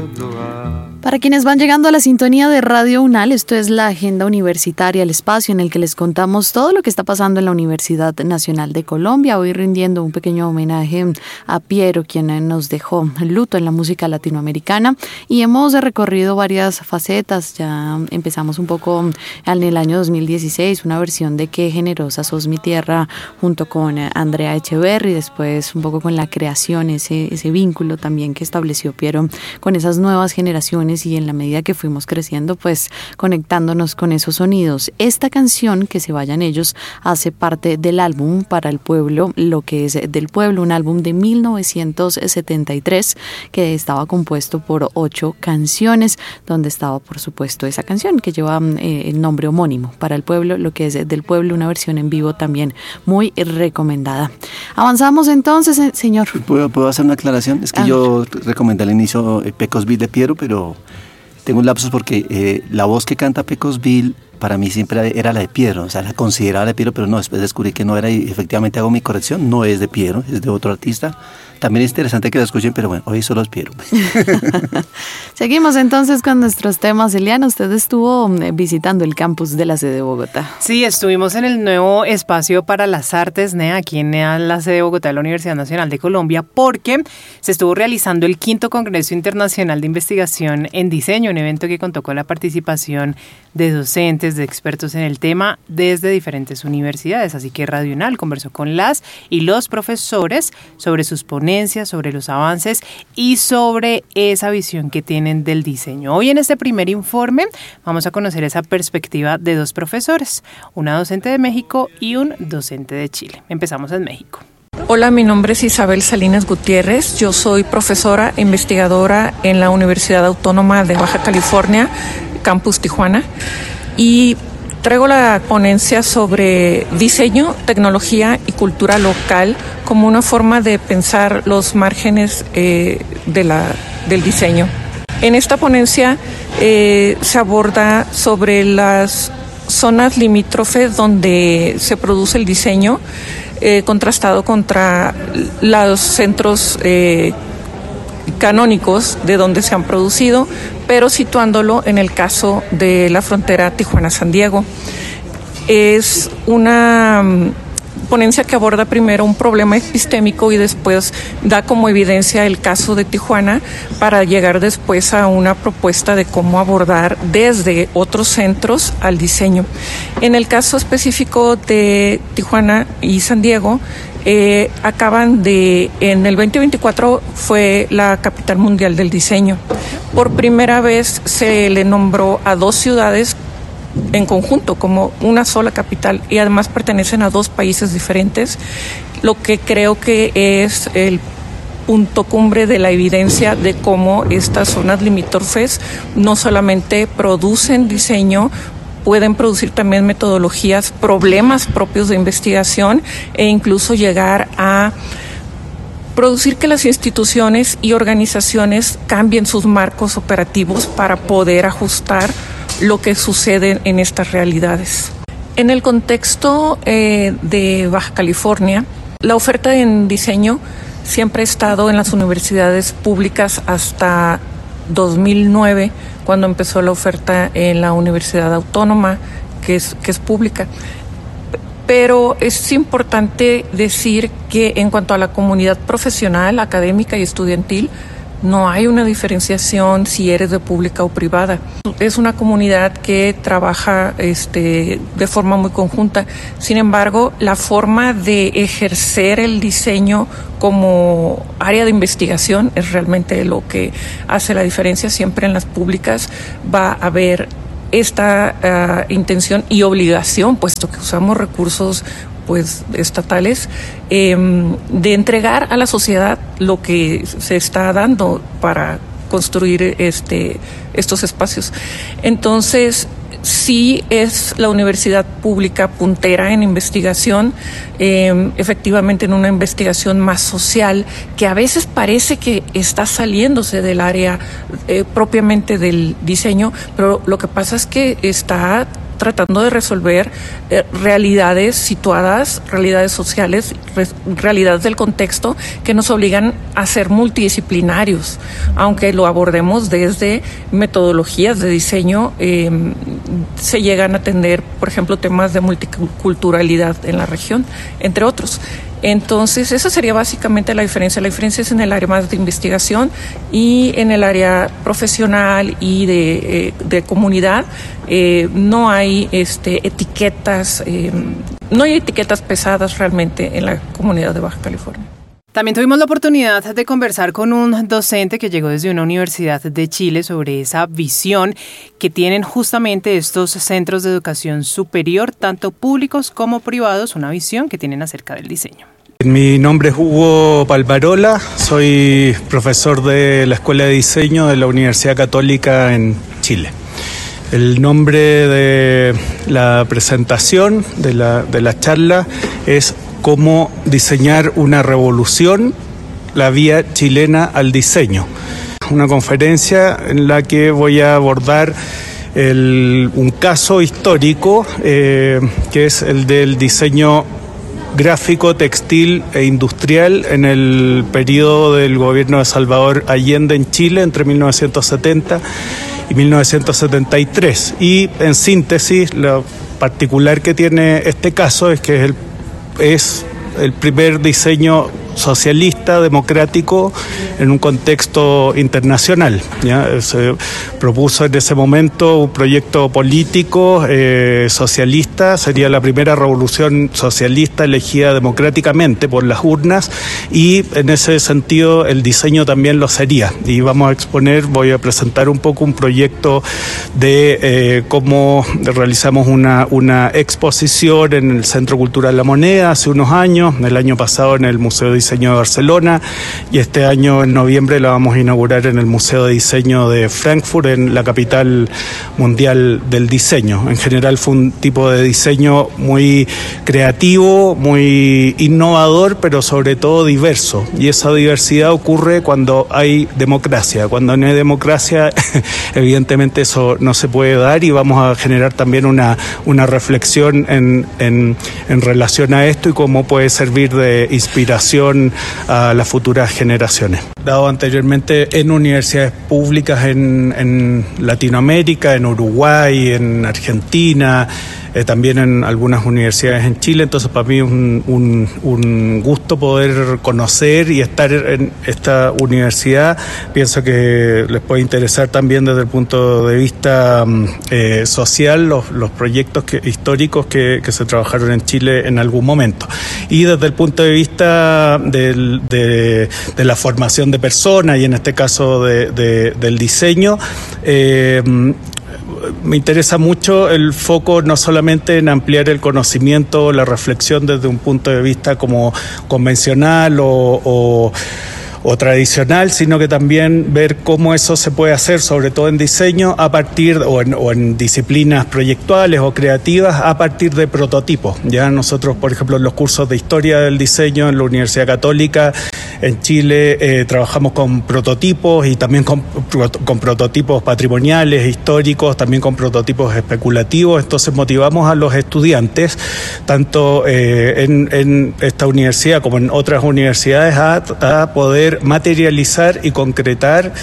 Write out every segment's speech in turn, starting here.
Para quienes van llegando a la sintonía de Radio UNAL, esto es la Agenda Universitaria, el espacio en el que les contamos todo lo que está pasando en la Universidad Nacional de Colombia. Hoy rindiendo un pequeño homenaje a Piero, quien nos dejó luto en la música latinoamericana, y hemos recorrido varias facetas. Ya empezamos un poco en el año 2016, una versión de Qué generosa sos mi tierra junto con Andrea Echeverry, después un poco con la creación, ese vínculo también que estableció Piero con esas nuevas generaciones, y en la medida que fuimos creciendo, pues conectándonos con esos sonidos. Esta canción, Que se vayan ellos, hace parte del álbum Para el Pueblo, lo que es del pueblo, un álbum de 1973 que estaba compuesto por 8 canciones, donde estaba por supuesto esa canción que lleva el nombre homónimo, Para el Pueblo, lo que es del pueblo, una versión en vivo también muy recomendada. Avanzamos entonces, señor. ¿Puedo hacer una aclaración? Es que yo recomendé al inicio Pecosville de Piero, pero tengo un lapsus porque la voz que canta Pecosville para mí siempre era la de Piero, o sea, la consideraba de Piero, pero no, después descubrí que no era, y efectivamente hago mi corrección, no es de Piero, es de otro artista. También es interesante que la escuchen, pero bueno, hoy solo es Piero. Seguimos entonces con nuestros temas. Eliana, usted estuvo visitando el campus de la sede de Bogotá. Sí, estuvimos en el nuevo espacio para las artes, aquí en la sede de Bogotá de la Universidad Nacional de Colombia, porque se estuvo realizando el 5º Congreso Internacional de Investigación en Diseño, un evento que contó con la participación de docentes, de expertos en el tema desde diferentes universidades. Así que Radio UNAL conversó con las y los profesores sobre sus ponencias, sobre los avances y sobre esa visión que tienen del diseño. Hoy en este primer informe vamos a conocer esa perspectiva de 2 profesores, una docente de México y un docente de Chile. Empezamos en México. Hola, mi nombre es Isabel Salinas Gutiérrez, yo soy profesora e investigadora en la Universidad Autónoma de Baja California, Campus Tijuana, y traigo la ponencia sobre diseño, tecnología y cultura local como una forma de pensar los márgenes del diseño. En esta ponencia se aborda sobre las zonas limítrofes donde se produce el diseño, contrastado contra los centros canónicos de donde se han producido, pero situándolo en el caso de la frontera Tijuana-San Diego. Es una ponencia que aborda primero un problema epistémico y después da como evidencia el caso de Tijuana para llegar después a una propuesta de cómo abordar desde otros centros al diseño. En el caso específico de Tijuana y San Diego, en el 2024 fue la capital mundial del diseño. Por primera vez se le nombró a 2 ciudades en conjunto como una sola capital, y además pertenecen a 2 países diferentes, lo que creo que es el punto cumbre de la evidencia de cómo estas zonas limítrofes no solamente producen diseño, pueden producir también metodologías, problemas propios de investigación, e incluso llegar a producir que las instituciones y organizaciones cambien sus marcos operativos para poder ajustar lo que sucede en estas realidades. En el contexto de Baja California, la oferta en diseño siempre ha estado en las universidades públicas hasta 2009, cuando empezó la oferta en la Universidad Autónoma, que es pública. Pero es importante decir que en cuanto a la comunidad profesional, académica y estudiantil, no hay una diferenciación si eres de pública o privada. Es una comunidad que trabaja de forma muy conjunta. Sin embargo, la forma de ejercer el diseño como área de investigación es realmente lo que hace la diferencia. Siempre en las públicas va a haber esta intención y obligación, puesto que usamos recursos estatales, de entregar a la sociedad lo que se está dando para construir estos espacios. Entonces, sí es la universidad pública puntera en investigación, efectivamente en una investigación más social, que a veces parece que está saliéndose del área propiamente del diseño, pero lo que pasa es que está tratando de resolver realidades situadas, realidades sociales, realidades del contexto que nos obligan a ser multidisciplinarios, aunque lo abordemos desde metodologías de diseño, se llegan a atender, por ejemplo, temas de multiculturalidad en la región, entre otros. Entonces, esa sería básicamente la diferencia. La diferencia es en el área más de investigación y en el área profesional y de comunidad. No hay etiquetas, no hay etiquetas pesadas realmente en la comunidad de Baja California. También tuvimos la oportunidad de conversar con un docente que llegó desde una universidad de Chile sobre esa visión que tienen justamente estos centros de educación superior, tanto públicos como privados, una visión que tienen acerca del diseño. Mi nombre es Hugo Palmarola, soy profesor de la Escuela de Diseño de la Universidad Católica en Chile. El nombre de la presentación, de la charla, es cómo diseñar una revolución, la vía chilena al diseño. Una conferencia en la que voy a abordar un caso histórico que es el del diseño gráfico, textil e industrial en el periodo del gobierno de Salvador Allende en Chile entre 1970 y 1973. Y en síntesis, lo particular que tiene este caso es que es el primer diseño socialista, democrático, en un contexto internacional. ¿Ya? Se propuso en ese momento un proyecto político socialista, sería la primera revolución socialista elegida democráticamente por las urnas, y en ese sentido el diseño también lo sería. Y voy a presentar un poco un proyecto de cómo realizamos una exposición en el Centro Cultural La Moneda hace unos años, el año pasado en el Museo de Diseño de Barcelona, y este año en noviembre la vamos a inaugurar en el Museo de Diseño de Frankfurt, en la capital mundial del diseño. En general fue un tipo de diseño muy creativo, muy innovador, pero sobre todo diverso, y esa diversidad ocurre cuando hay democracia. Cuando no hay democracia evidentemente eso no se puede dar, y vamos a generar también una reflexión en relación a esto y cómo puede servir de inspiración a las futuras generaciones. Dado anteriormente en universidades públicas en Latinoamérica, en Uruguay, en Argentina, también en algunas universidades en Chile, entonces para mí es un gusto poder conocer y estar en esta universidad. Pienso que les puede interesar también desde el punto de vista social los proyectos históricos que se trabajaron en Chile en algún momento. Y desde el punto de vista de la formación de personas, y en este caso del diseño, me interesa mucho el foco no solamente en ampliar el conocimiento, la reflexión desde un punto de vista como convencional o tradicional, sino que también ver cómo eso se puede hacer, sobre todo en diseño, a partir o en disciplinas proyectuales o creativas, a partir de prototipos. Ya nosotros, por ejemplo, en los cursos de Historia del Diseño en la Universidad Católica en Chile trabajamos con prototipos, y también con prototipos patrimoniales, históricos, también con prototipos especulativos. Entonces motivamos a los estudiantes, tanto en esta universidad como en otras universidades, a poder materializar y concretar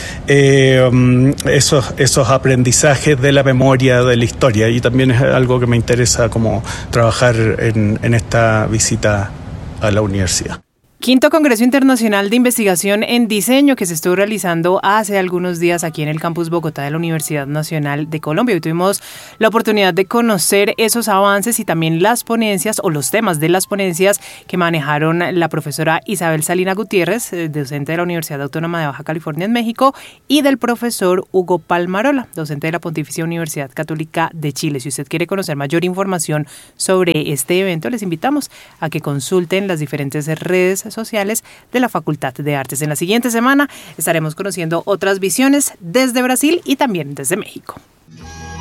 esos aprendizajes de la memoria de la historia, y también es algo que me interesa como trabajar en esta visita a la universidad. Quinto Congreso Internacional de Investigación en Diseño, que se estuvo realizando hace algunos días aquí en el Campus Bogotá de la Universidad Nacional de Colombia. Hoy tuvimos la oportunidad de conocer esos avances y también las ponencias o los temas de las ponencias que manejaron la profesora Isabel Salina Gutiérrez, docente de la Universidad Autónoma de Baja California en México, y del profesor Hugo Palmarola, docente de la Pontificia Universidad Católica de Chile. Si usted quiere conocer mayor información sobre este evento, les invitamos a que consulten las diferentes redes sociales de la Facultad de Artes. En la siguiente semana estaremos conociendo otras visiones desde Brasil y también desde México.